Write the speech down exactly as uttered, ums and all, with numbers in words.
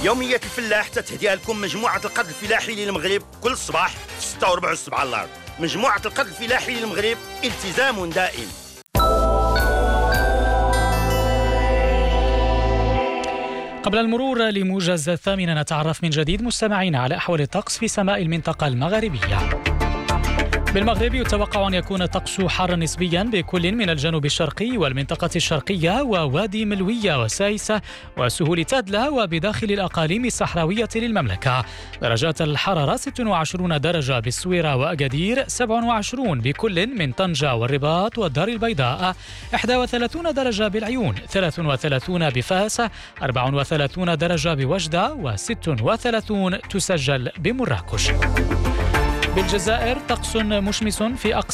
يومية الفلاح تتهديها لكم مجموعة القد الفلاحي للمغرب كل صباح في ستة وربع الصبح على الأرض. مجموعة القد الفلاحي للمغرب، التزام دائم. قبل المرور لموجز الثامنة نتعرف من جديد مستمعين على أحوال الطقس في سماء المنطقة المغربية. بالمغرب يتوقع أن يكون الطقس حارا نسبيا بكل من الجنوب الشرقي والمنطقة الشرقية ووادي ملوية وسايسة وسهول تادلة وبداخل الأقاليم الصحراوية للمملكة. درجات الحرارة ستة وعشرين درجة بالسويرة وأكادير، سبعة وعشرين بكل من طنجة والرباط والدار البيضاء، إحدى وثلاثين درجة بالعيون، ثلاثة وثلاثين بفاس، أربعة وثلاثين درجة بوجدة، وستة وثلاثين تسجل بمراكش. بالجزائر طقس مشمس في أقصى